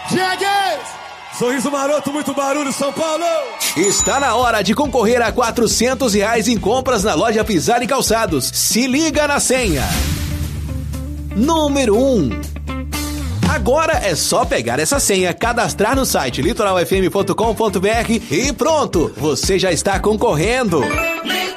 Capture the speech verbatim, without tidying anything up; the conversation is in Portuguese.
Sorriso maroto, muito barulho, São Paulo! Está na hora de concorrer a quatrocentos reais em compras na loja Pisar e Calçados. Se liga na senha. Número um. Agora é só pegar essa senha, cadastrar no site litoral f m ponto com ponto b r e pronto, você já está concorrendo.